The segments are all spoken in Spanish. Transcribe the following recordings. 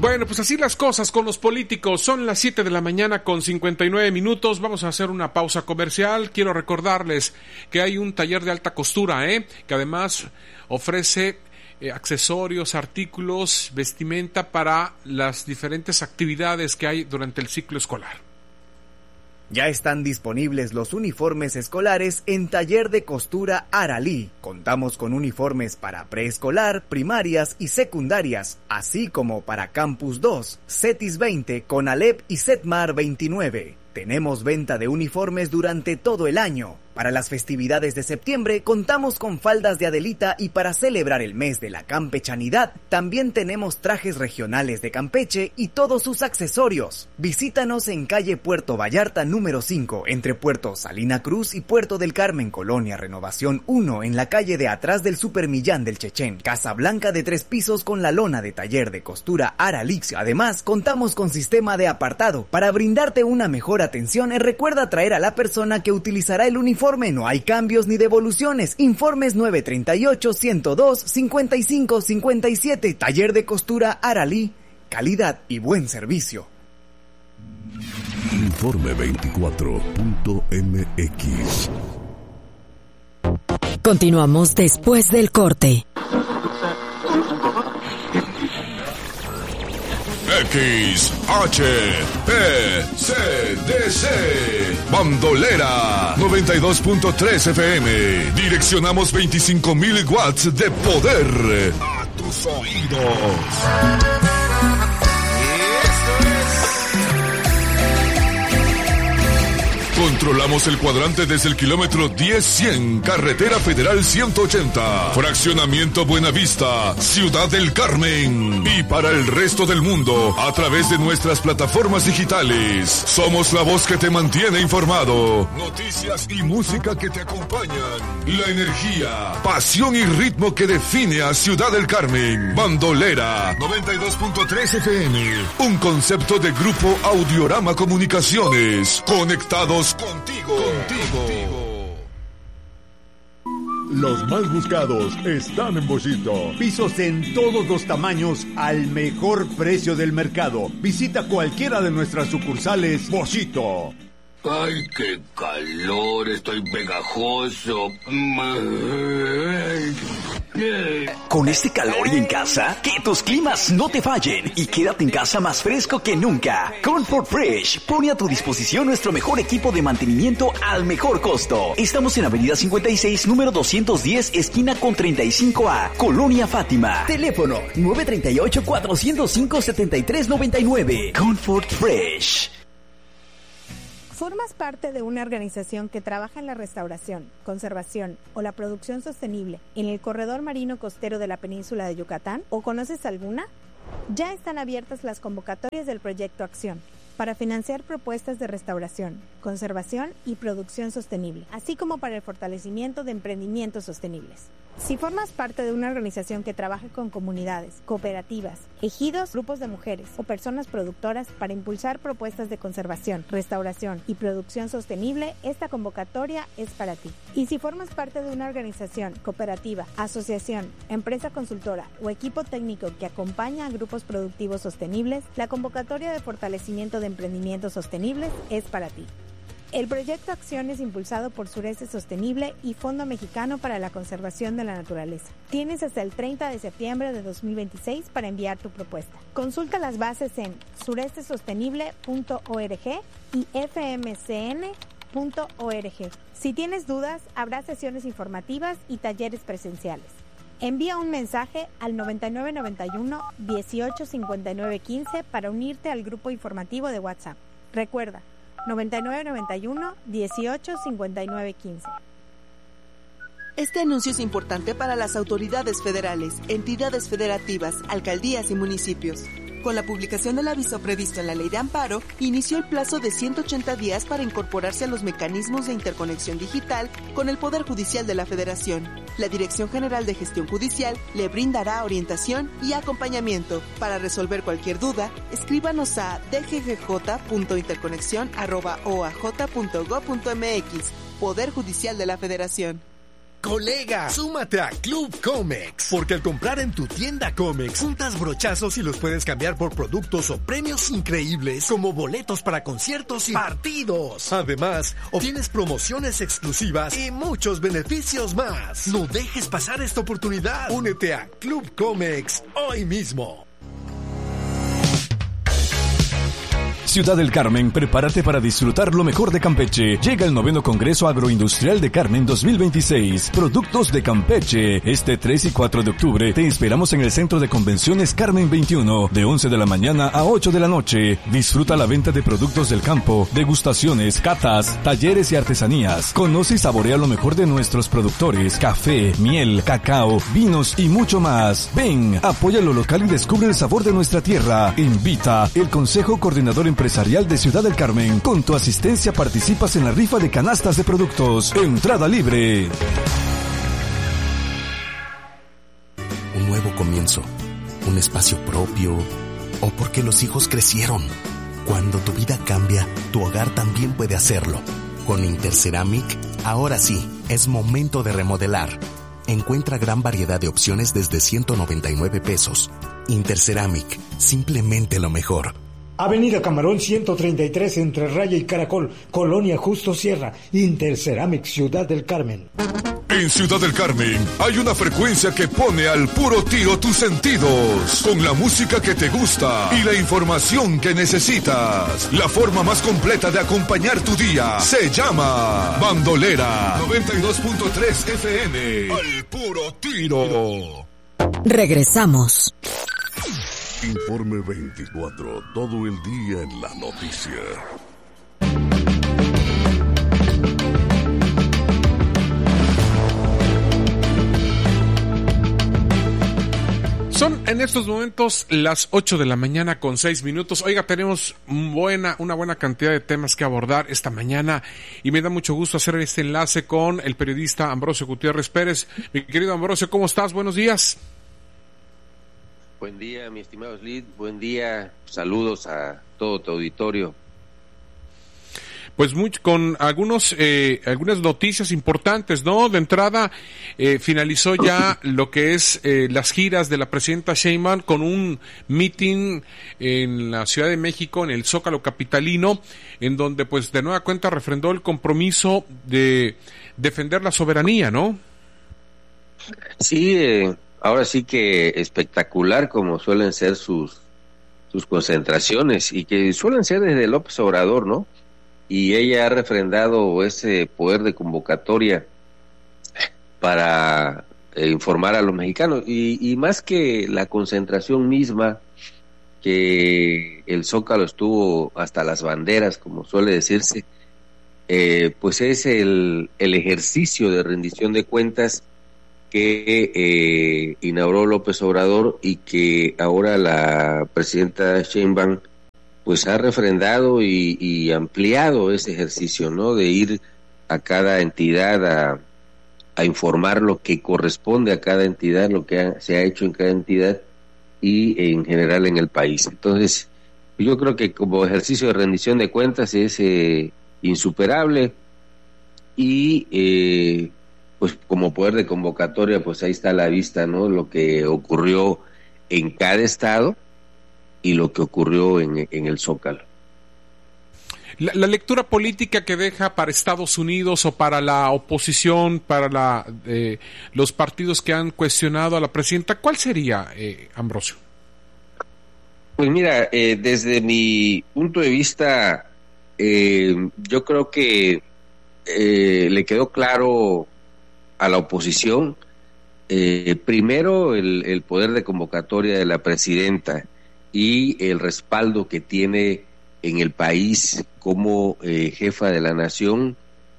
Bueno, pues así las cosas con los políticos. Son las 7 de la mañana con 59 minutos. Vamos a hacer una pausa comercial. Quiero recordarles que hay un taller de alta costura, que además ofrece accesorios, artículos, vestimenta para las diferentes actividades que hay durante el ciclo escolar. Ya están disponibles los uniformes escolares en Taller de Costura Aralí. Contamos con uniformes para preescolar, primarias y secundarias, así como para Campus 2, CETIS 20, CONALEP y CETMAR 29. Tenemos venta de uniformes durante todo el año. Para las festividades de septiembre contamos con faldas de Adelita y para celebrar el mes de la campechanidad también tenemos trajes regionales de Campeche y todos sus accesorios. Visítanos en calle Puerto Vallarta número 5 entre Puerto Salina Cruz y Puerto del Carmen, Colonia Renovación 1 en la calle de atrás del Supermillán del Chechén. Casa blanca de 3 pisos con la lona de Taller de Costura Aralix. Además contamos con sistema de apartado. Para brindarte una mejor atención recuerda traer a la persona que utilizará el uniforme. No hay cambios ni devoluciones. Informes 938-102-5557. Taller de Costura Aralí. Calidad y buen servicio. Informe 24.mx. Continuamos después del corte. XHPCDC Bandolera 92.3 FM. Direccionamos 25,000 watts de poder a tus oídos. Controlamos el cuadrante desde el kilómetro 10-100, Carretera Federal 180, Fraccionamiento Buenavista, Ciudad del Carmen. Y para el resto del mundo, a través de nuestras plataformas digitales. Somos la voz que te mantiene informado. Noticias y música que te acompañan. La energía, pasión y ritmo que define a Ciudad del Carmen. Bandolera 92.3 FM. Un concepto de Grupo Audiorama Comunicaciones. Conectados contigo. Los más buscados están en Boschito. Pisos en todos los tamaños al mejor precio del mercado. Visita cualquiera de nuestras sucursales Boschito. ¡Ay, qué calor! Estoy pegajoso. Con este calor y en casa, que tus climas no te fallen y quédate en casa más fresco que nunca. Comfort Fresh pone a tu disposición nuestro mejor equipo de mantenimiento al mejor costo. Estamos en Avenida 56, número 210, esquina con 35A, Colonia Fátima. Teléfono 938-405-7399. Comfort Fresh. ¿Formas parte de una organización que trabaja en la restauración, conservación o la producción sostenible en el corredor marino costero de la península de Yucatán? ¿O conoces alguna? Ya están abiertas las convocatorias del Proyecto Acción para financiar propuestas de restauración, conservación y producción sostenible, así como para el fortalecimiento de emprendimientos sostenibles. Si formas parte de una organización que trabaja con comunidades, cooperativas, ejidos, grupos de mujeres o personas productoras para impulsar propuestas de conservación, restauración y producción sostenible, esta convocatoria es para ti. Y si formas parte de una organización, cooperativa, asociación, empresa consultora o equipo técnico que acompaña a grupos productivos sostenibles, la convocatoria de fortalecimiento de emprendimientos sostenibles es para ti. El proyecto Acción es impulsado por Sureste Sostenible y Fondo Mexicano para la Conservación de la Naturaleza. Tienes hasta el 30 de septiembre de 2026 para enviar tu propuesta. Consulta las bases en surestesostenible.org y fmcn.org. Si tienes dudas, habrá sesiones informativas y talleres presenciales. Envía un mensaje al 9991 185915 para unirte al grupo informativo de WhatsApp. Recuerda, 9991 185915. Este anuncio es importante para las autoridades federales, entidades federativas, alcaldías y municipios. Con la publicación del aviso previsto en la Ley de Amparo, inició el plazo de 180 días para incorporarse a los mecanismos de interconexión digital con el Poder Judicial de la Federación. La Dirección General de Gestión Judicial le brindará orientación y acompañamiento. Para resolver cualquier duda, escríbanos a dggj.interconexión@oaj.gov.mx. Poder Judicial de la Federación. colega, súmate a Club Comex, porque al comprar en tu tienda Comex, juntas brochazos y los puedes cambiar por productos o premios increíbles como boletos para conciertos y partidos. Además, obtienes promociones exclusivas y muchos beneficios más. No dejes pasar esta oportunidad. Únete a Club Comex hoy mismo. Ciudad del Carmen, prepárate para disfrutar lo mejor de Campeche. Llega el 9º Congreso Agroindustrial de Carmen 2026. Productos de Campeche. Este 3 y 4 de octubre te esperamos en el Centro de Convenciones Carmen 21, de 11 de la mañana a 8 de la noche. Disfruta la venta de productos del campo, degustaciones, catas, talleres y artesanías. Conoce y saborea lo mejor de nuestros productores: café, miel, cacao, vinos y mucho más. Ven, apoya lo local y descubre el sabor de nuestra tierra. Invita el Consejo Coordinador Empresarial de Ciudad del Carmen. Con tu asistencia participas en la rifa de canastas de productos. Entrada libre. Un nuevo comienzo, un espacio propio, o porque los hijos crecieron. Cuando tu vida cambia, tu hogar también puede hacerlo. Con Interceramic, ahora sí, es momento de remodelar. Encuentra gran variedad de opciones desde 199 pesos. Interceramic, simplemente lo mejor. Avenida Camarón 133 entre Raya y Caracol, Colonia Justo Sierra, Interceramic, Ciudad del Carmen. En Ciudad del Carmen hay una frecuencia que pone al puro tiro tus sentidos, con la música que te gusta y la información que necesitas. La forma más completa de acompañar tu día se llama Bandolera 92.3 FM. Al puro tiro. Regresamos. Informe 24, todo el día en la noticia. Son en estos momentos las 8 de la mañana con 6 minutos. Oiga, tenemos una buena cantidad de temas que abordar esta mañana y me da mucho gusto hacer este enlace con el periodista Ambrosio Gutiérrez Pérez. Mi querido Ambrosio, ¿cómo estás? Buenos días. Buen día, mi estimado Slid. Buen día. Saludos a todo tu auditorio. Pues con algunas noticias importantes, ¿no? De entrada, finalizó ya lo que es las giras de la presidenta Sheinbaum con un meeting en la Ciudad de México, en el Zócalo capitalino, en donde pues de nueva cuenta refrendó el compromiso de defender la soberanía, ¿no? Sí, ahora sí que espectacular como suelen ser sus concentraciones y que suelen ser desde López Obrador, ¿no? Y ella ha refrendado ese poder de convocatoria para informar a los mexicanos y más que la concentración misma, que el Zócalo estuvo hasta las banderas, como suele decirse, pues es el ejercicio de rendición de cuentas que inauguró López Obrador y que ahora la presidenta Sheinbaum pues ha refrendado y ampliado ese ejercicio, ¿no? De ir a cada entidad a informar lo que corresponde a cada entidad, lo que se ha hecho en cada entidad y en general en el país. Entonces, yo creo que como ejercicio de rendición de cuentas es insuperable y pues como poder de convocatoria, pues ahí está a la vista, ¿no? Lo que ocurrió en cada estado y lo que ocurrió en el Zócalo. La lectura política que deja para Estados Unidos o para la oposición, para los partidos que han cuestionado a la presidenta, ¿cuál sería, Ambrosio? Pues mira, desde mi punto de vista, yo creo que le quedó claro a la oposición, primero el poder de convocatoria de la presidenta y el respaldo que tiene en el país como jefa de la nación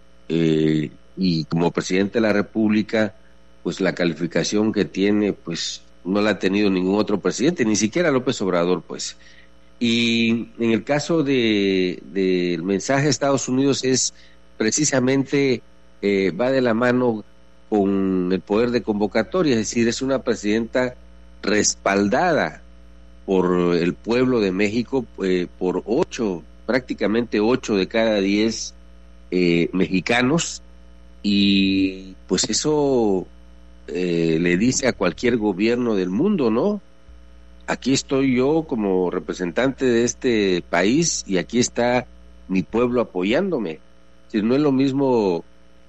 y como presidente de la República, pues la calificación que tiene, pues no la ha tenido ningún otro presidente, ni siquiera López Obrador, pues. Y en el caso del mensaje a Estados Unidos es precisamente, va de la mano con el poder de convocatoria, es decir, es una presidenta respaldada por el pueblo de México, por prácticamente 8 de cada 10 mexicanos, y pues eso le dice a cualquier gobierno del mundo, ¿no? Aquí estoy yo como representante de este país y aquí está mi pueblo apoyándome. Si no es lo mismo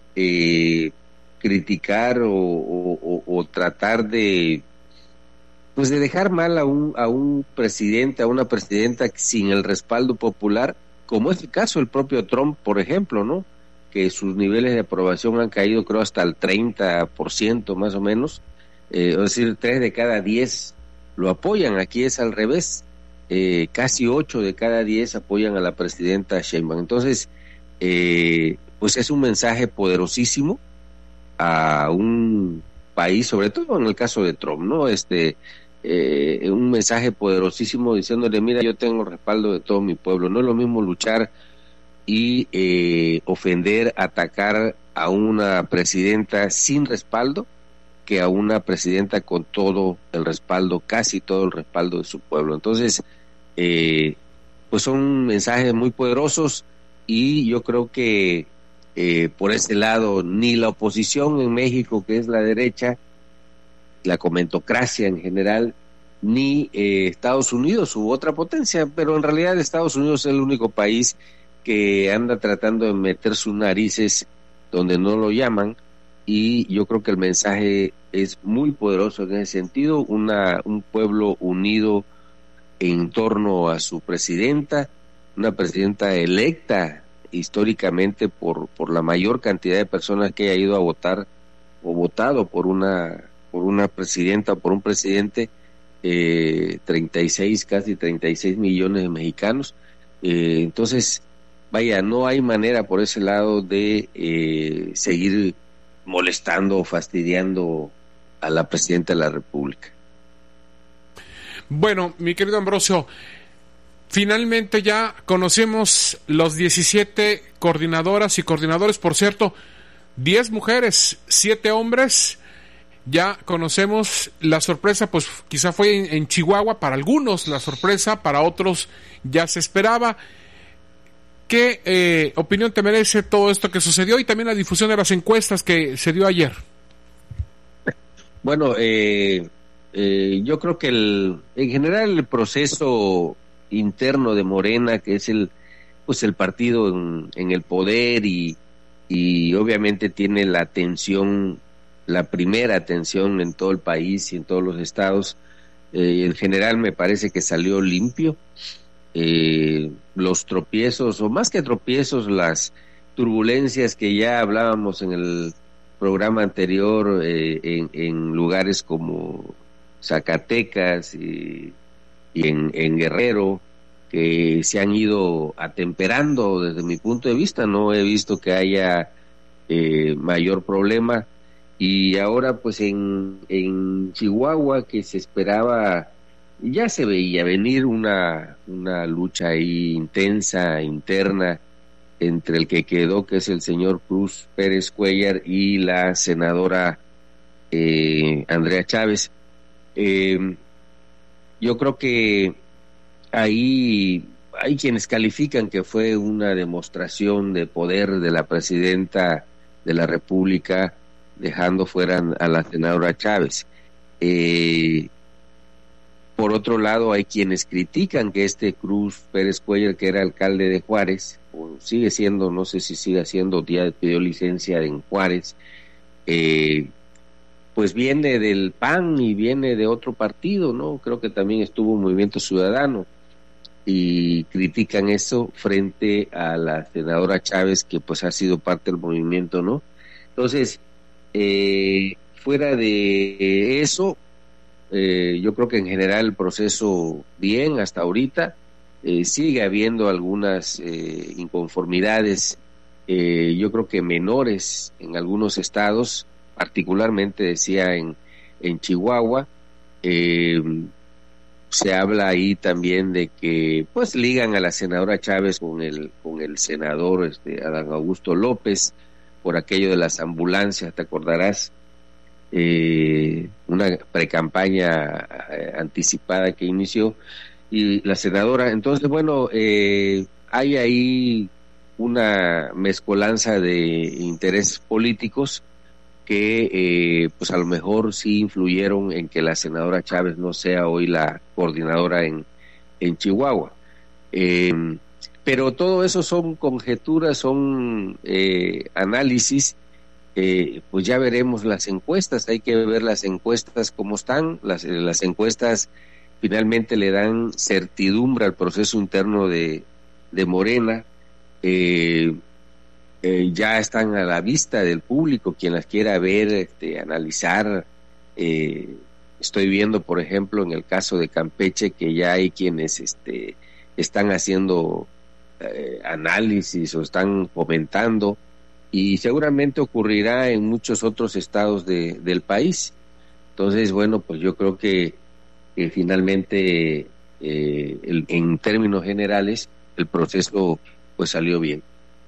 criticar o tratar de pues de dejar mal a un presidente, a una presidenta sin el respaldo popular, como es el caso del propio Trump, por ejemplo, ¿no? Que sus niveles de aprobación han caído, creo, hasta el 30% más o menos, es decir, 3 de cada 10 lo apoyan. Aquí es al revés, casi 8 de cada 10 apoyan a la presidenta Sheinbaum. Entonces, pues es un mensaje poderosísimo a un país, sobre todo en el caso de Trump, ¿no? Un mensaje poderosísimo diciéndole, mira, yo tengo respaldo de todo mi pueblo. No es lo mismo luchar y ofender, atacar a una presidenta sin respaldo que a una presidenta con todo el respaldo, casi todo el respaldo de su pueblo. Entonces, pues son mensajes muy poderosos y yo creo que por ese lado ni la oposición en México, que es la derecha, la comentocracia en general, ni Estados Unidos u otra potencia, pero en realidad Estados Unidos es el único país que anda tratando de meter sus narices donde no lo llaman, y yo creo que el mensaje es muy poderoso en ese sentido, un pueblo unido en torno a su presidenta, una presidenta electa históricamente por la mayor cantidad de personas que haya ido a votar o votado por una presidenta o por un presidente, casi 36 millones de mexicanos. Entonces, vaya, no hay manera por ese lado de seguir molestando o fastidiando a la presidenta de la República. Bueno, mi querido Ambrosio, finalmente ya conocemos los 17 coordinadoras y coordinadores, por cierto, 10 mujeres, 7 hombres. Ya conocemos la sorpresa, pues quizá fue en Chihuahua para algunos la sorpresa, para otros ya se esperaba. ¿Qué opinión te merece todo esto que sucedió y también la difusión de las encuestas que se dio ayer? Bueno, yo creo que en general el proceso interno de Morena, que es el partido en el poder y obviamente tiene la primera atención en todo el país y en todos los estados, en general me parece que salió limpio. Los tropiezos, o más que tropiezos, las turbulencias que ya hablábamos en el programa anterior, en lugares como Zacatecas y en Guerrero, que se han ido atemperando desde mi punto de vista. No he visto que haya mayor problema, y ahora pues en Chihuahua, que se esperaba, ya se veía venir una lucha ahí intensa, interna, entre el que quedó, que es el señor Cruz Pérez Cuellar, y la senadora Andrea Chávez. Yo creo que ahí hay quienes califican que fue una demostración de poder de la presidenta de la República, dejando fuera a la senadora Chávez. Por otro lado, hay quienes critican que Cruz Pérez Cuellar, que era alcalde de Juárez, o sigue siendo, no sé si sigue siendo, ya pidió licencia en Juárez, pues viene del PAN y viene de otro partido, ¿no? Creo que también estuvo en Movimiento Ciudadano, y critican eso frente a la senadora Chávez, que pues ha sido parte del movimiento, ¿no? Entonces, fuera de eso, yo creo que en general el proceso bien hasta ahorita. Sigue habiendo algunas inconformidades, yo creo que menores en algunos estados, particularmente decía en Chihuahua. Se habla ahí también de que pues ligan a la senadora Chávez con el senador Adán Augusto López, por aquello de las ambulancias, te acordarás, una precampaña anticipada que inició, y la senadora. Entonces, bueno, hay ahí una mezcolanza de intereses políticos que pues a lo mejor sí influyeron en que la senadora Chávez no sea hoy la coordinadora en Chihuahua. Pero todo eso son conjeturas, son análisis. Pues ya veremos las encuestas, hay que ver las encuestas cómo están. Las encuestas finalmente le dan certidumbre al proceso interno de Morena. Ya están a la vista del público, quien las quiera ver, analizar. Estoy viendo, por ejemplo, en el caso de Campeche, que ya hay quienes están haciendo análisis o están comentando, y seguramente ocurrirá en muchos otros estados del país. Entonces, bueno, pues yo creo que finalmente, en términos generales, el proceso pues salió bien.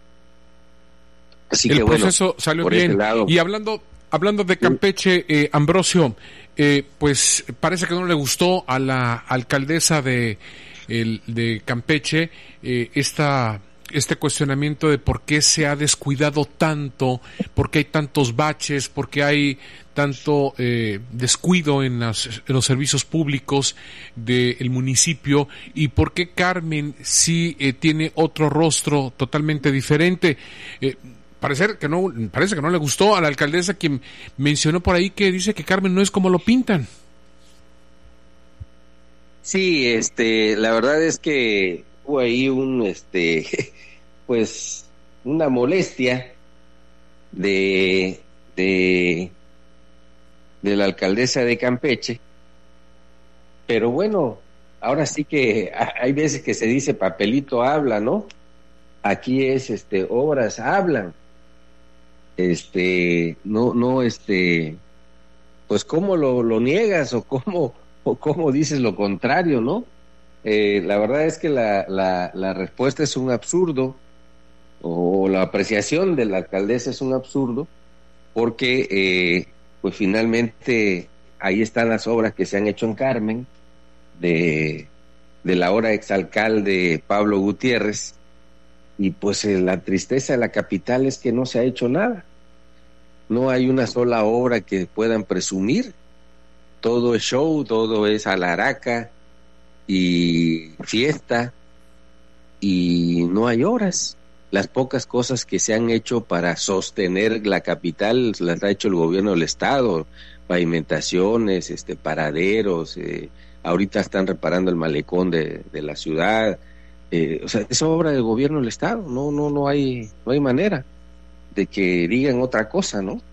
Así el que proceso bueno, salió por bien. ese lado. Y hablando de Campeche, Ambrosio, pues parece que no le gustó a la alcaldesa de Campeche este cuestionamiento de por qué se ha descuidado tanto, por qué hay tantos baches, por qué hay tanto descuido en los servicios públicos del municipio, y por qué Carmen sí tiene otro rostro totalmente diferente. Parece que no le gustó a la alcaldesa, quien mencionó por ahí que dice que Carmen no es como lo pintan. Sí, la verdad es que hubo ahí pues una molestia de la alcaldesa de Campeche, pero bueno, ahora sí que hay veces que se dice papelito habla, ¿no? Aquí es obras hablan. Pues cómo lo niegas o cómo dices lo contrario, ¿no? La verdad es que la respuesta es un absurdo, o la apreciación de la alcaldesa es un absurdo, porque pues finalmente ahí están las obras que se han hecho en Carmen, de la ahora exalcalde Pablo Gutiérrez, y pues la tristeza de la capital es que no se ha hecho nada. No hay una sola obra que puedan presumir. Todo es show, todo es alaraca y fiesta, y no hay obras. Las pocas cosas que se han hecho para sostener la capital las ha hecho el gobierno del estado, pavimentaciones, paraderos, ahorita están reparando el malecón de la ciudad. O sea, es obra del gobierno del estado. No hay manera de que digan otra cosa, ¿no?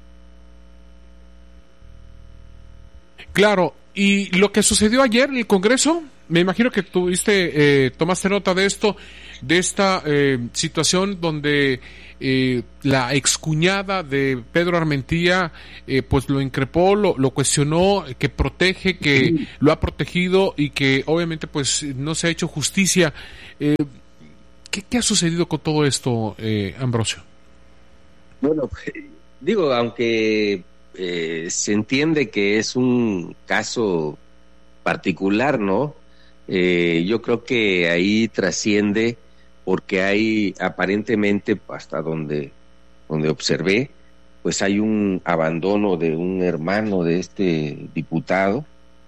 Claro. Y lo que sucedió ayer en el Congreso, me imagino que tomaste nota de esto, de esta situación donde la excuñada de Pedro Armentía pues lo increpó, lo cuestionó, que protege, que lo ha protegido, y que obviamente pues no se ha hecho justicia. ¿Qué ha sucedido con todo esto, Ambrosio? Bueno, digo, aunque se entiende que es un caso particular, ¿no? Yo creo que ahí trasciende, porque hay aparentemente, hasta donde observé, pues hay un abandono de un hermano de este diputado,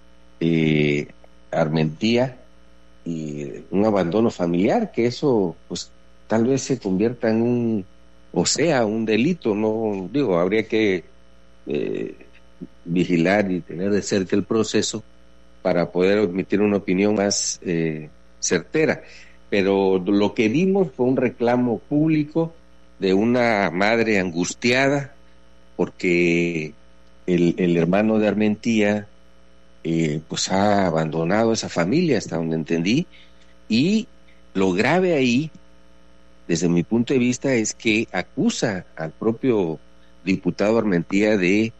Armentía, y un abandono familiar, que eso pues tal vez se convierta en un delito, ¿no? Digo, habría que vigilar y tener de cerca el proceso para poder emitir una opinión más certera. Pero lo que vimos fue un reclamo público de una madre angustiada porque el hermano de Armentía pues ha abandonado esa familia, hasta donde entendí, y lo grave ahí, desde mi punto de vista, es que acusa al propio diputado Armentía de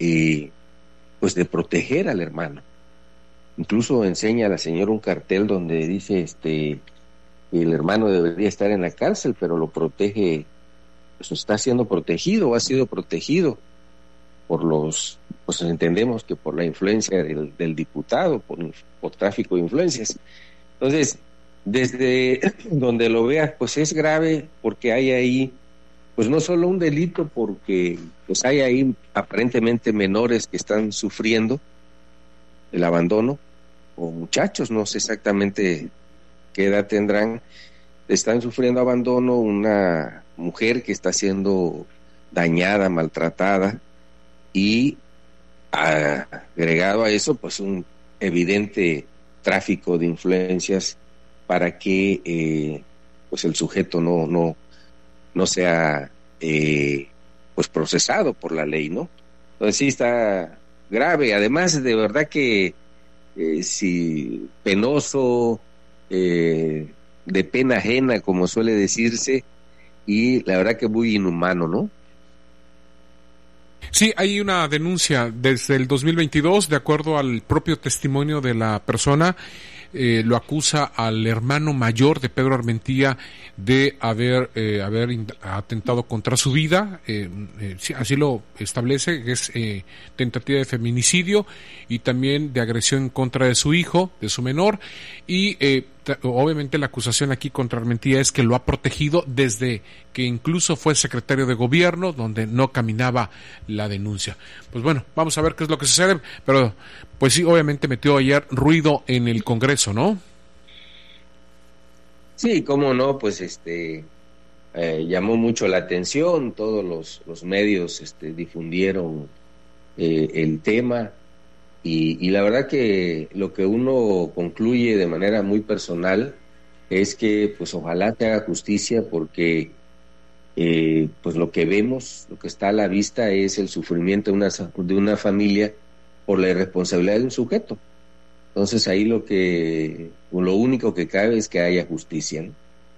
proteger al hermano. Incluso enseña a la señora un cartel donde dice el hermano debería estar en la cárcel, pero lo protege, pues está siendo protegido, o ha sido protegido pues entendemos que por la influencia del diputado, por tráfico de influencias. Entonces, desde donde lo veas, pues es grave porque hay ahí, pues no solo un delito, porque pues hay ahí aparentemente menores que están sufriendo el abandono, o muchachos, no sé exactamente qué edad tendrán, están sufriendo abandono, una mujer que está siendo dañada, maltratada, y agregado a eso, pues un evidente tráfico de influencias para que pues el sujeto no sea pues procesado por la ley, ¿no? Entonces sí está grave, además de verdad que sí, penoso, de pena ajena, como suele decirse, y la verdad que muy inhumano, ¿no? Sí, hay una denuncia desde el 2022, de acuerdo al propio testimonio de la persona, lo acusa al hermano mayor de Pedro Armentía de haber atentado contra su vida, así lo establece, que es tentativa de feminicidio y también de agresión en contra de su hijo, de su menor, y obviamente la acusación aquí contra Armentía es que lo ha protegido desde que incluso fue secretario de gobierno, donde no caminaba la denuncia. Pues bueno, vamos a ver qué es lo que sucede, pero pues sí, obviamente metió ayer ruido en el Congreso, ¿no? Sí, cómo no, pues llamó mucho la atención, todos los medios difundieron el tema, y la verdad que lo que uno concluye de manera muy personal es que pues ojalá se haga justicia, porque pues lo que vemos, lo que está a la vista es el sufrimiento de una familia por la irresponsabilidad de un sujeto. Entonces ahí lo único que cabe es que haya justicia, ¿no?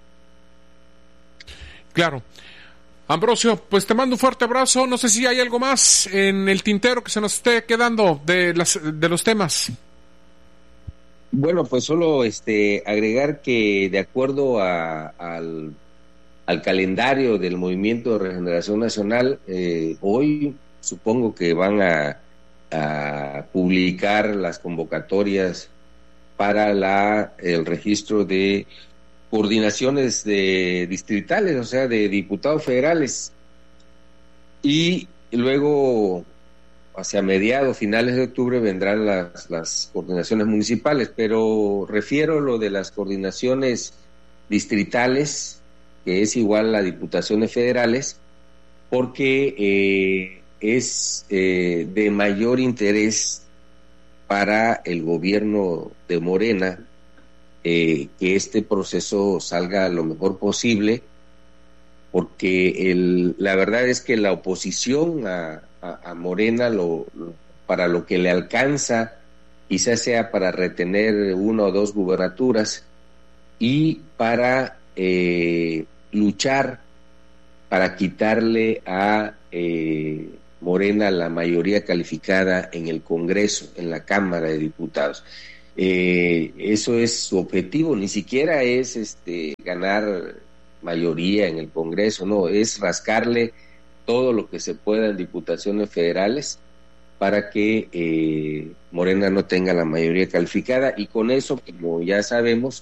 Claro. Ambrosio, pues te mando un fuerte abrazo. No sé si hay algo más en el tintero que se nos esté quedando de los temas. Bueno, pues solo agregar que de acuerdo al calendario del Movimiento de Regeneración Nacional, hoy supongo que van a publicar las convocatorias para el registro de coordinaciones distritales, o sea, de diputados federales, y luego hacia mediados, finales de octubre vendrán las coordinaciones municipales, pero refiero lo de las coordinaciones distritales, que es igual a diputaciones federales, porque es de mayor interés para el gobierno de Morena que este proceso salga lo mejor posible, porque la verdad es que la oposición a Morena para lo que le alcanza quizás sea para retener 1 o 2 gubernaturas y para luchar para quitarle a Morena la mayoría calificada en el Congreso, en la Cámara de Diputados. Eso es su objetivo, ni siquiera es ganar mayoría en el Congreso, no, es rascarle todo lo que se pueda en diputaciones federales para que Morena no tenga la mayoría calificada, y con eso, como ya sabemos,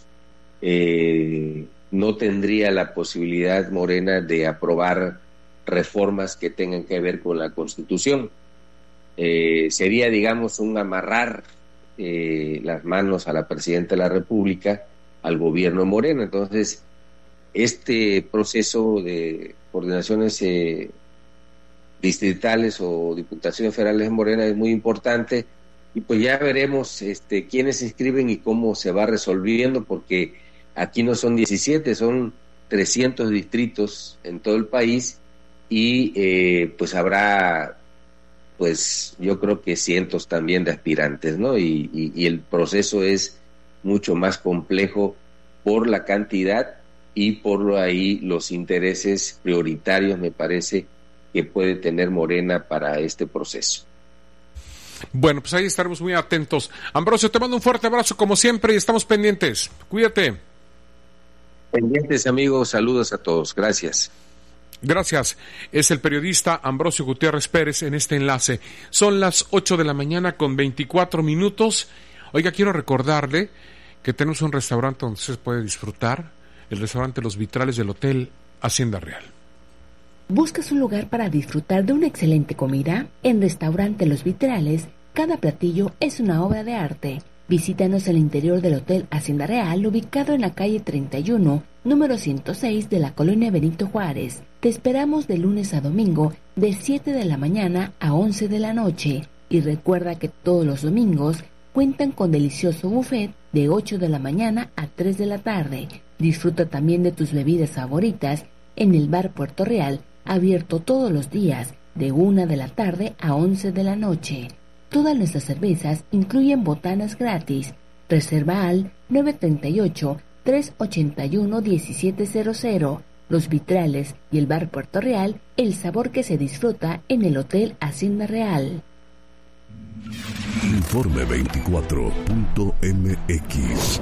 no tendría la posibilidad Morena de aprobar reformas que tengan que ver con la Constitución. Sería, digamos, un amarrar las manos a la Presidenta de la República, al gobierno de Morena. Entonces, este proceso de coordinaciones distritales o diputaciones federales de Morena es muy importante, y pues ya veremos quiénes se inscriben y cómo se va resolviendo, porque aquí no son 17, son 300 distritos en todo el país, y pues habrá, pues yo creo que cientos también de aspirantes, ¿no? Y el proceso es mucho más complejo por la cantidad y por ahí los intereses prioritarios, me parece, que puede tener Morena para este proceso. Bueno, pues ahí estaremos muy atentos. Ambrosio, te mando un fuerte abrazo como siempre y estamos pendientes. Cuídate. Pendientes, amigos, saludos a todos. Gracias. Gracias. Es el periodista Ambrosio Gutiérrez Pérez en este enlace. Son las 8 de la mañana con 24 minutos. Oiga, quiero recordarle que tenemos un restaurante donde se puede disfrutar, el restaurante Los Vitrales del Hotel Hacienda Real. ¿Buscas un lugar para disfrutar de una excelente comida? En Restaurante Los Vitrales, cada platillo es una obra de arte. Visítanos en el interior del Hotel Hacienda Real, ubicado en la calle 31, número 106 de la colonia Benito Juárez. Te esperamos de lunes a domingo, de 7 de la mañana a 11 de la noche. Y recuerda que todos los domingos cuentan con delicioso buffet de 8 de la mañana a 3 de la tarde. Disfruta también de tus bebidas favoritas en el Bar Puerto Real, abierto todos los días, de 1 de la tarde a 11 de la noche. Todas nuestras cervezas incluyen botanas gratis. Reserva al 938-381-1700. Los Vitrales y el Bar Puerto Real, el sabor que se disfruta en el Hotel Hacienda Real. Informe 24.mx.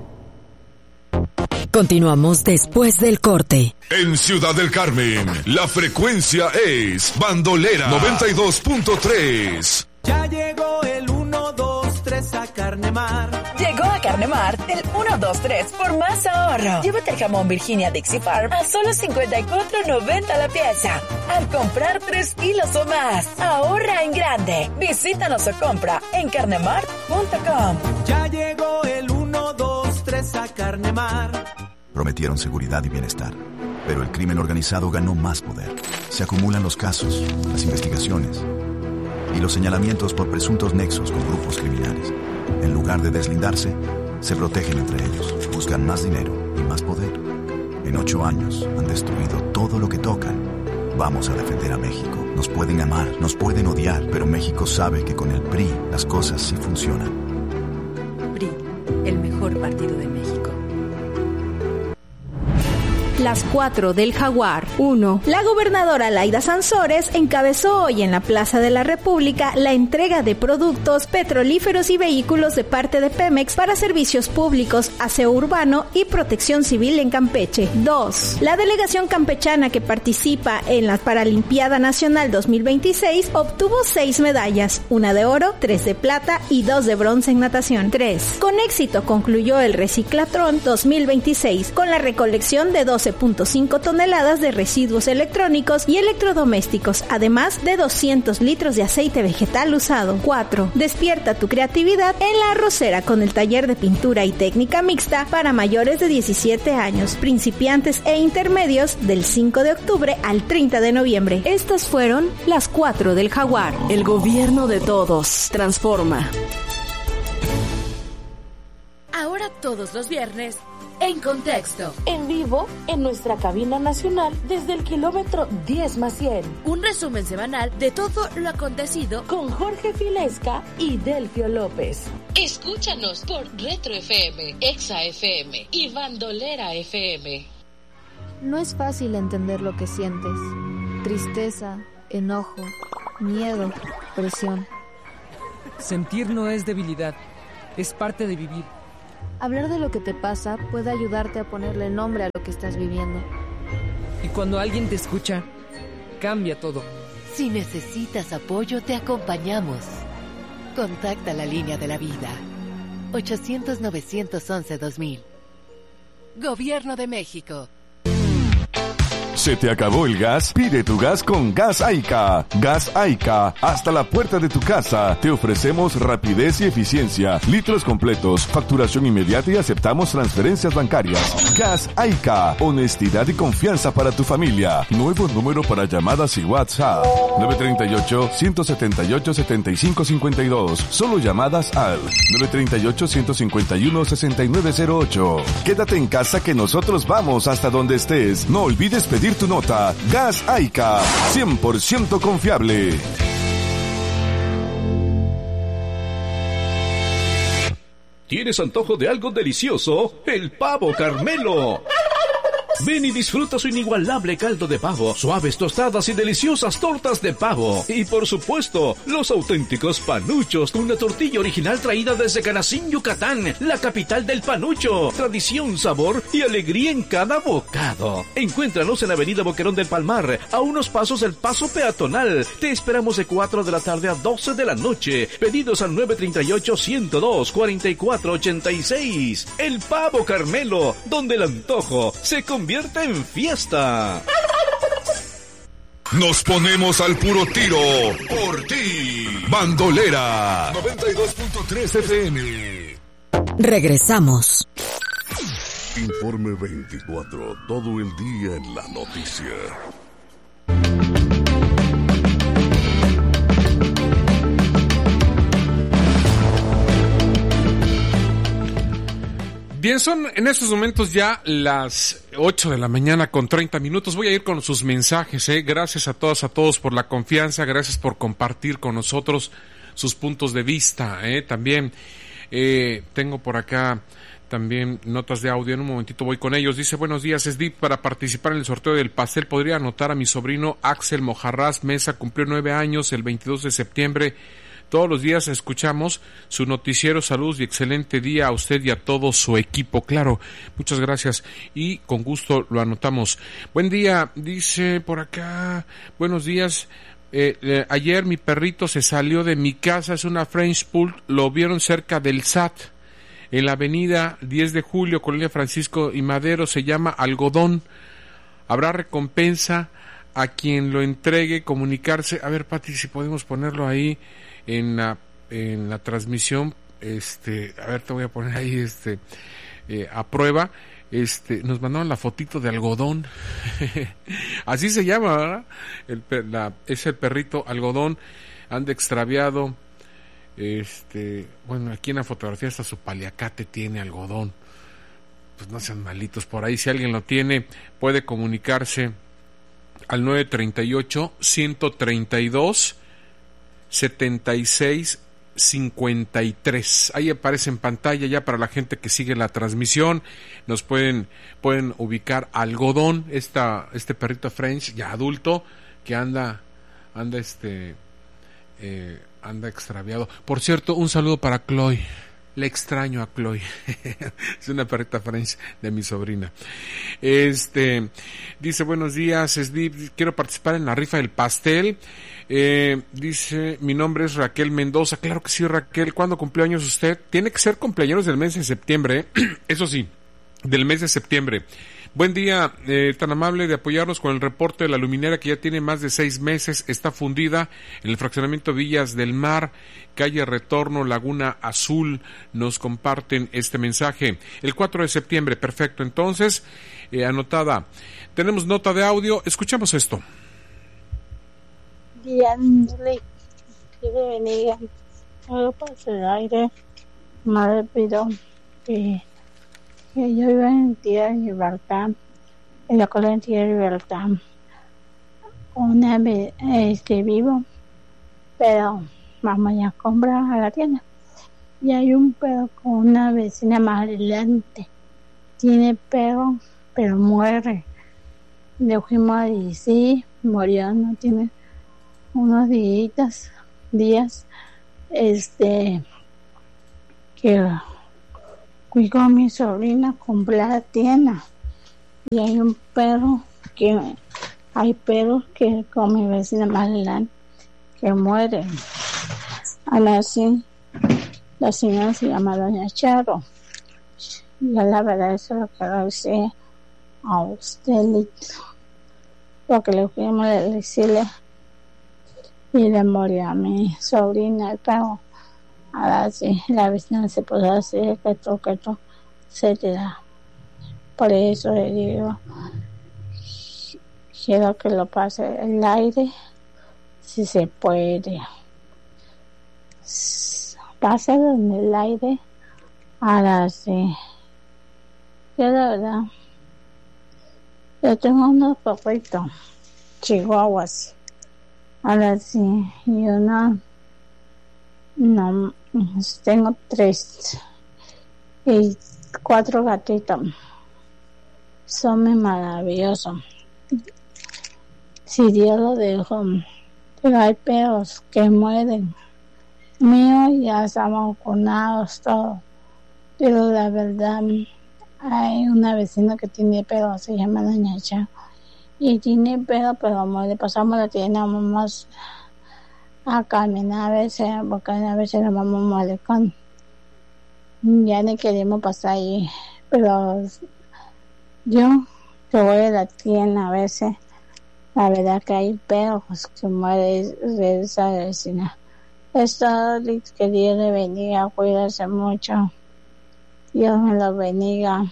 Continuamos después del corte. En Ciudad del Carmen, la frecuencia es Bandolera 92.3. Ya llegó el 1, 2, 3 a Carnemar. Llegó a Carnemar el 1, 2, 3 por más ahorro. Llévate el jamón Virginia Dixie Farm a solo $54.90 la pieza. Al comprar 3 kilos o más, ahorra en grande. Visítanos o compra en carnemar.com. Ya llegó el 1, 2, 3 a Carnemar. Prometieron seguridad y bienestar, pero el crimen organizado ganó más poder. Se acumulan los casos, las investigaciones y los señalamientos por presuntos nexos con grupos criminales. En lugar de deslindarse, se protegen entre ellos, buscan más dinero y más poder. En 8 años han destruido todo lo que tocan. Vamos a defender a México. Nos pueden amar, nos pueden odiar, pero México sabe que con el PRI las cosas sí funcionan. PRI, el mejor partido de México. Las 4 del Jaguar. 1. La gobernadora Laida Sansores encabezó hoy en la Plaza de la República la entrega de productos petrolíferos y vehículos de parte de Pemex para servicios públicos, aseo urbano y protección civil en Campeche. 2. La delegación campechana que participa en la Paralimpiada Nacional 2026 obtuvo 6 medallas, 1 de oro, 3 de plata y 2 de bronce en natación. 3. Con éxito concluyó el Reciclatrón 2026 con la recolección de 12.5 toneladas de residuos electrónicos y electrodomésticos, además de 200 litros de aceite vegetal usado. 4. Despierta tu creatividad en La Arrocera con el taller de pintura y técnica mixta para mayores de 17 años, principiantes e intermedios del 5 de octubre al 30 de noviembre. Estas fueron las 4 del Jaguar. El gobierno de todos. Transforma. Ahora todos los viernes, En Contexto. En vivo, en nuestra cabina nacional, desde el kilómetro 10+100. Un resumen semanal de todo lo acontecido con Jorge Filesca y Delfio López. Escúchanos por Retro FM, Exa FM y Bandolera FM. No es fácil entender lo que sientes. Tristeza, enojo, miedo, presión. Sentir no es debilidad, es parte de vivir. Hablar de lo que te pasa puede ayudarte a ponerle nombre a lo que estás viviendo. Y cuando alguien te escucha, cambia todo. Si necesitas apoyo, te acompañamos. Contacta la línea de la vida. 800-911-2000. Gobierno de México. ¿Se te acabó el gas? Pide tu gas con Gas Aica. Gas Aica, hasta la puerta de tu casa. Te ofrecemos rapidez y eficiencia, litros completos, facturación inmediata y aceptamos transferencias bancarias. Gas Aica, honestidad y confianza para tu familia. Nuevo número para llamadas y WhatsApp. 938-178-7552. Solo llamadas al 938-151-6908. Quédate en casa que nosotros vamos hasta donde estés. No olvides pedir tu nota. Gas Aica, 100% confiable. ¿Tienes antojo de algo delicioso? ¡El pavo Carmelo! Ven y disfruta su inigualable caldo de pavo, suaves tostadas y deliciosas tortas de pavo. Y por supuesto, los auténticos panuchos con una tortilla original traída desde Canacín, Yucatán, la capital del panucho. Tradición, sabor y alegría en cada bocado. Encuéntranos en Avenida Boquerón del Palmar, a unos pasos del paso peatonal. Te esperamos de 4 de la tarde a 12 de la noche. Pedidos al 938-102-4486. El Pavo Carmelo, donde el antojo se convierte en fiesta. Nos ponemos al puro tiro por ti. Bandolera 92.3 FM. Regresamos. Informe 24, todo el día en la noticia. Bien, son en estos momentos ya las 8 de la mañana con 30 minutos. Voy a ir con sus mensajes. Gracias a todos por la confianza. Gracias por compartir con nosotros sus puntos de vista. También tengo por acá también notas de audio. En un momentito voy con ellos. Dice: buenos días, Esdip. Para participar en el sorteo del pastel, ¿podría anotar a mi sobrino Axel Mojarraz Mesa? Cumplió 9 años el 22 de septiembre. Todos los días escuchamos su noticiero. Saludos y excelente día a usted y a todo su equipo. Claro, muchas gracias y con gusto lo anotamos. Buen día, dice por acá. Buenos días. Ayer mi perrito se salió de mi casa, es una French Poodle, lo vieron cerca del SAT, en la avenida 10 de Julio, Colonia Francisco y Madero, se llama Algodón. Habrá recompensa a quien lo entregue, comunicarse. A ver, Pati, si podemos ponerlo ahí en la transmisión. A ver, te voy a poner ahí a prueba. Nos mandaron la fotito de Algodón. Así se llama, ¿verdad? Es el perrito Algodón. Anda extraviado. Bueno, aquí en la fotografía hasta su paliacate tiene Algodón. Pues no sean malitos por ahí. Si alguien lo tiene, puede comunicarse al 938-132-7653. Ahí aparece en pantalla ya para la gente que sigue la transmisión. Nos pueden ubicar Algodón, este perrito French ya adulto que anda extraviado. Por cierto, un saludo para Chloe. Le extraño a Chloe. Es una perrita French de mi sobrina. Dice: buenos días, quiero participar en la rifa del pastel. Dice: mi nombre es Raquel Mendoza. Claro que sí, Raquel. ¿Cuándo cumplió años usted? Tiene que ser cumpleaños del mes de septiembre. Eso sí, del mes de septiembre. Buen día, tan amable de apoyarnos con el reporte de la luminaria que ya tiene más de 6 meses, está fundida en el fraccionamiento Villas del Mar, calle Retorno, Laguna Azul. Nos comparten este mensaje. El 4 de septiembre, perfecto. Entonces, anotada. Tenemos nota de audio, escuchamos esto. Diándole, que le bendiga. Algo pasa el aire. Madre, pido que yo iba en Tierra de Libertad, en la colonia Tierra de Libertad, una vez vivo, pero vamos a comprar a la tienda y hay un perro con una vecina más adelante, tiene perro pero muere, le fuimos a decir, murió, no tiene unos días que fui con mi sobrina, compré la tienda y hay perros que con mi vecina más adelante que mueren. Ahora sí, la señora se llama Doña Charo. Y la verdad eso es lo que agradecer a usted, porque le fuimos a decirle y le murió a mi sobrina el perro. Ahora sí, la vecina se puede hacer que todo se te da. Por eso le digo, quiero que lo pase el aire, si se puede. Pásalo en el aire. Ahora sí. Yo la verdad, yo tengo unos perritos, chihuahuas. Ahora sí, yo no, tengo 3 y 4 gatitos. son muy maravillosos. Si Dios lo dejó, pero hay perros que mueren. Mío ya estamos vacunados todos, pero la verdad hay una vecina que tiene perro, se llama Doña Cha, y tiene perro, pero muere. Pasamos la tienda, vamos a caminar a veces, porque a veces la mamá muere con, ya no queremos pasar ahí, pero yo que voy a la tienda a veces, la verdad que hay perros que mueren de esa vecina. Esto que Dios le bendiga, cuídese mucho, Dios me lo bendiga,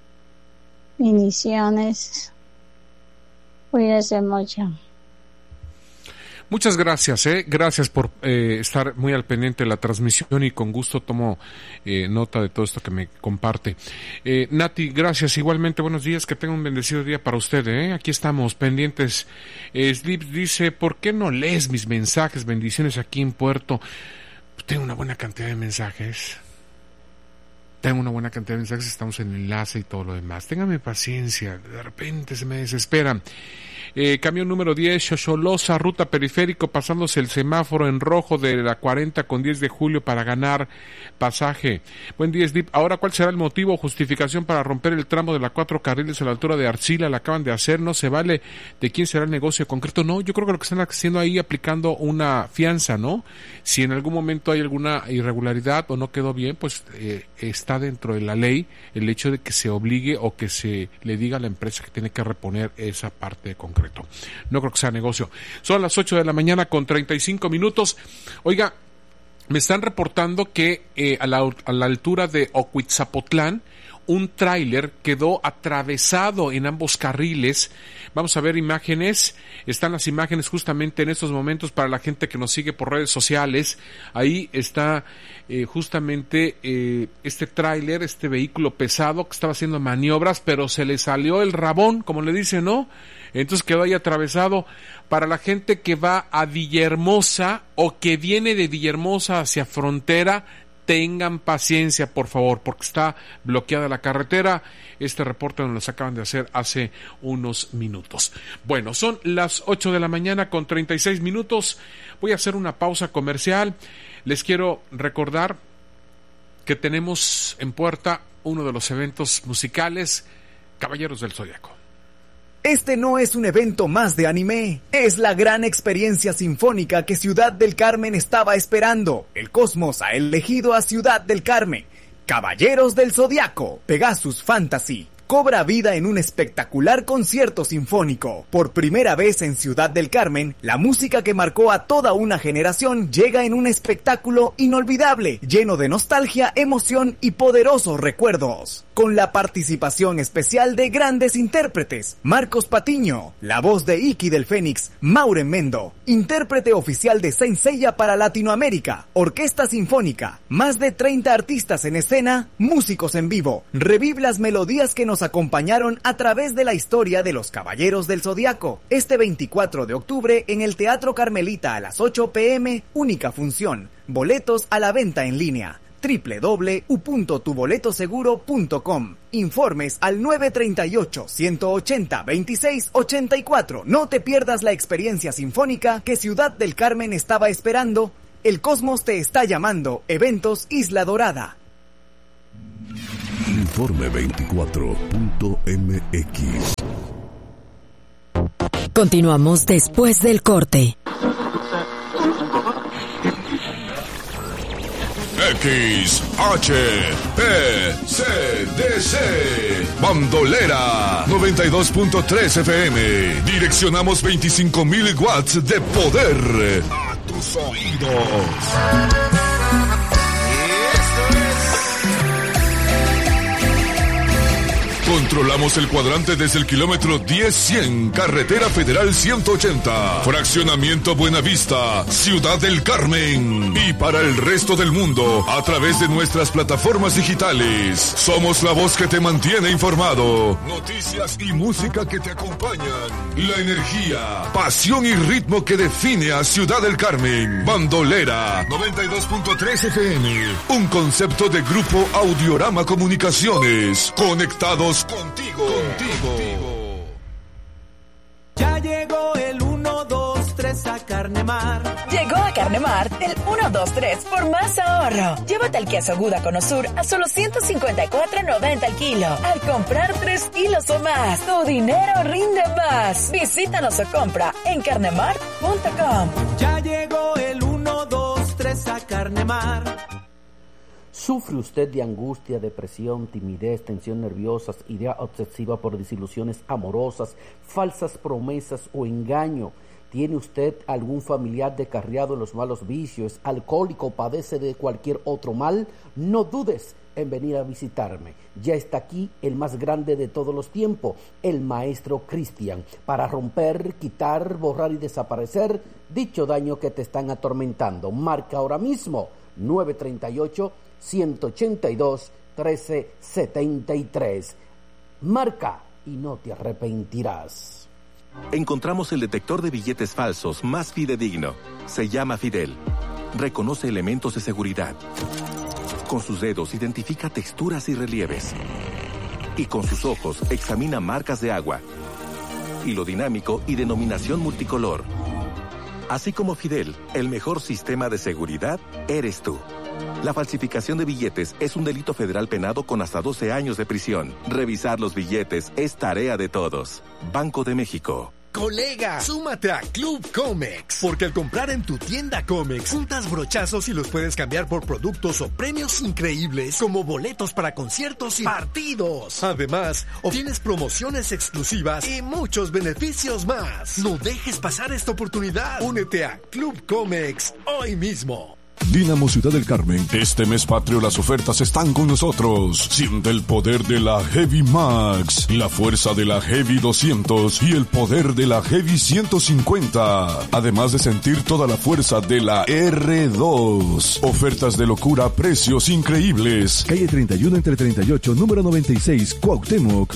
bendiciones, cuídese mucho. Muchas gracias, gracias por estar muy al pendiente de la transmisión y con gusto tomo nota de todo esto que me comparte. Nati, gracias, igualmente buenos días, que tenga un bendecido día para usted, aquí estamos pendientes. Slip dice, ¿por qué no lees mis mensajes? Bendiciones aquí en Puerto. Tengo una buena cantidad de mensajes. Estamos en enlace y todo lo demás. Téngame paciencia, de repente se me desesperan. Camión número 10, Xoxolosa, ruta periférico, pasándose el semáforo en rojo de la 40 con 10 de julio para ganar pasaje. Buen día, Slip. Ahora, ¿cuál será el motivo o justificación para romper el tramo de la 4 carriles a la altura de Arcila? La acaban de hacer, no se vale. ¿De quién será el negocio concreto? No, yo creo que lo que están haciendo ahí, aplicando una fianza, ¿no? Si en algún momento hay alguna irregularidad o no quedó bien, pues está dentro de la ley el hecho de que se obligue o que se le diga a la empresa que tiene que reponer esa parte concreta. No creo que sea negocio. Son las 8 de la mañana con 35 minutos. Oiga, me están reportando que a la altura de Ocuitzapotlán, un tráiler quedó atravesado en ambos carriles. Vamos a ver imágenes. Están las imágenes justamente en estos momentos para la gente que nos sigue por redes sociales. Ahí está justamente este tráiler, este vehículo pesado que estaba haciendo maniobras, pero se le salió el rabón, como le dicen, ¿no? Entonces quedó ahí atravesado. Para la gente que va a Villahermosa o que viene de Villahermosa hacia frontera, tengan paciencia, por favor, porque está bloqueada la carretera. Este reporte nos lo acaban de hacer hace unos minutos. Bueno, son las 8 de la mañana con 36 minutos. Voy a hacer una pausa comercial. Les quiero recordar que tenemos en puerta uno de los eventos musicales, Caballeros del Zodiaco. Este no es un evento más de anime, es la gran experiencia sinfónica que Ciudad del Carmen estaba esperando. El Cosmos ha elegido a Ciudad del Carmen. Caballeros del Zodiaco, Pegasus Fantasy, cobra vida en un espectacular concierto sinfónico. Por primera vez en Ciudad del Carmen, la música que marcó a toda una generación llega en un espectáculo inolvidable, lleno de nostalgia, emoción y poderosos recuerdos. Con la participación especial de grandes intérpretes: Marcos Patiño, la voz de Iki del Fénix, Mauren Mendo, intérprete oficial de Saint Seiya para Latinoamérica, Orquesta Sinfónica, más de 30 artistas en escena, músicos en vivo. Revive las melodías que nos acompañaron a través de la historia de los Caballeros del Zodiaco. Este 24 de octubre en el Teatro Carmelita a las 8 p.m, única función. Boletos a la venta en línea. www.tuboletoseguro.com. Informes al 938-180-2684. No te pierdas la experiencia sinfónica que Ciudad del Carmen estaba esperando. El Cosmos te está llamando. Eventos Isla Dorada. Informe 24.mx. Continuamos después del corte. XHPCDC Bandolera 92.3 FM. Direccionamos 25,000 watts de poder a tus oídos. Controlamos el cuadrante desde el kilómetro 10-100, Carretera Federal 180, Fraccionamiento Buenavista, Ciudad del Carmen. Y para el resto del mundo, a través de nuestras plataformas digitales. Somos la voz que te mantiene informado. Noticias y música que te acompañan. La energía, pasión y ritmo que define a Ciudad del Carmen. Bandolera 92.3 FM. Un concepto de Grupo Audiorama Comunicaciones. Conectados contigo. Ya llegó el 1, 2, 3 a Carnemar. Llegó a Carnemar el 1, 2, 3 por más ahorro. Llévate el queso Gouda con Osur a solo $154.90 el kilo. Al comprar 3 kilos o más, tu dinero rinde más. Visítanos o compra en carnemar.com. Ya llegó el 1, 2, 3 a Carnemar. ¿Sufre usted de angustia, depresión, timidez, tensión nerviosa, idea obsesiva por desilusiones amorosas, falsas promesas o engaño? ¿Tiene usted algún familiar descarriado en los malos vicios, alcohólico o padece de cualquier otro mal? No dudes en venir a visitarme. Ya está aquí el más grande de todos los tiempos, el Maestro Cristian, para romper, quitar, borrar y desaparecer dicho daño que te están atormentando. Marca ahora mismo 938-182-1373. Marca y no te arrepentirás. Encontramos el detector de billetes falsos más fidedigno. Se llama Fidel. Reconoce elementos de seguridad. Con sus dedos identifica texturas y relieves. Y con sus ojos examina marcas de agua, hilo dinámico y denominación multicolor. Así como Fidel, el mejor sistema de seguridad eres tú. La falsificación de billetes es un delito federal penado con hasta 12 años de prisión. Revisar los billetes es tarea de todos. Banco de México. Colega, súmate a Club Comex, porque al comprar en tu tienda Comex, juntas brochazos y los puedes cambiar por productos o premios increíbles como boletos para conciertos y partidos. Además, obtienes promociones exclusivas y muchos beneficios más. No dejes pasar esta oportunidad. Únete a Club Comex hoy mismo. Dínamo Ciudad del Carmen. Este mes patrio las ofertas están con nosotros. Siente el poder de la Heavy Max, la fuerza de la Heavy 200 y el poder de la Heavy 150. Además de sentir toda la fuerza de la R2. Ofertas de locura, precios increíbles. Calle 31 entre 38, número 96, Cuauhtémoc,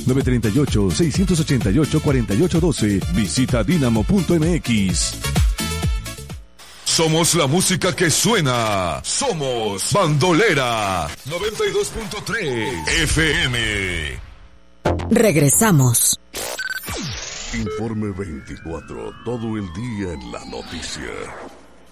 938-688-4812. Visita dinamo.mx. Somos la música que suena. Somos Bandolera 92.3 FM. Regresamos. Informe 24. Todo el día en la noticia.